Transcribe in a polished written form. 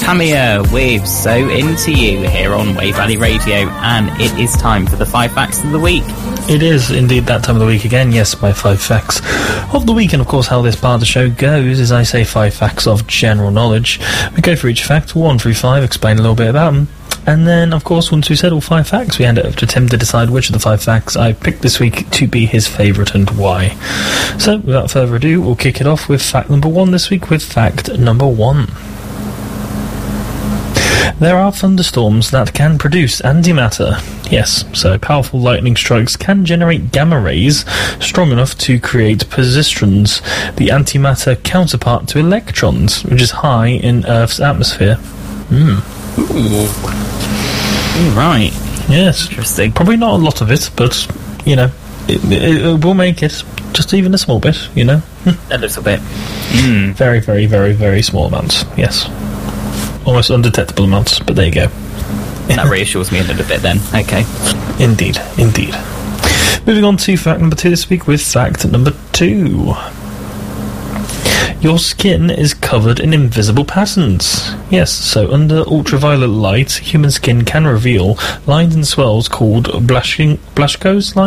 Tamia with So Into You here on Wave Valley Radio, and it is time for the 5 facts of the week. It is indeed that time of the week again. Yes, my 5 facts of the week. And of course, how this part of the show goes is I say 5 facts of general knowledge. We go through each fact 1 through 5, explain a little bit about them, and then of course once we said all 5 facts, we hand it over to Tim to decide which of the 5 facts I picked this week to be his favourite and why. So without further ado, we'll kick it off with fact number 1 this week with fact number 1. There are thunderstorms that can produce antimatter. Yes, so powerful lightning strikes can generate gamma rays strong enough to create positrons, the antimatter counterpart to electrons, which is high in Earth's atmosphere. Ooh, right. Yes. Interesting. Probably not a lot of it, but, you know, it will make it. Just even a small bit, you know. A little bit. Very, very, very, very small amounts, yes. Almost undetectable amounts, but there you go. That reassures me a little bit then. Okay. Indeed, indeed. Moving on to fact number 2 this week with fact number 2. Your skin is covered in invisible patterns. Yes, so under ultraviolet light, human skin can reveal lines and swells called Blaschko's lines.